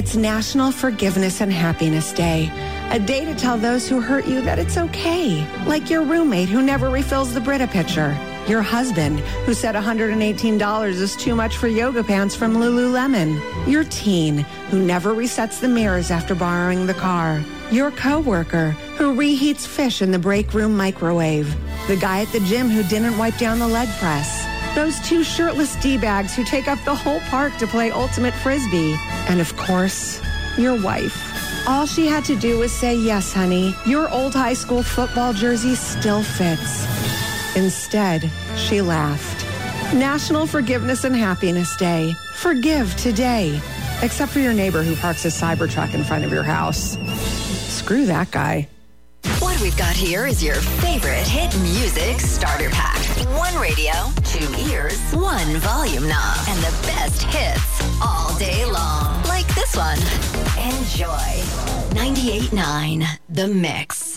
It's National Forgiveness and Happiness Day, a day to tell those who hurt you that it's okay, like your roommate who never refills the Brita pitcher, your husband who said $118 is too much for yoga pants from Lululemon, your teen who never resets the mirrors after borrowing the car, your coworker who reheats fish in the break room microwave, the guy at the gym who didn't wipe down the leg press, those two shirtless D-bags who take up the whole park to play ultimate frisbee, and of course, your wife. All she had to do was say, yes, honey, your old high school football jersey still fits. Instead, she laughed. National Forgiveness and Happiness Day. Forgive today. Except for your neighbor who parks his Cybertruck in front of your house. Screw that guy. What we've got here is your favorite hit music starter pack. One radio, two ears, one volume knob, and the best hits all day long. Like this one. Enjoy. 98.9 The Mix.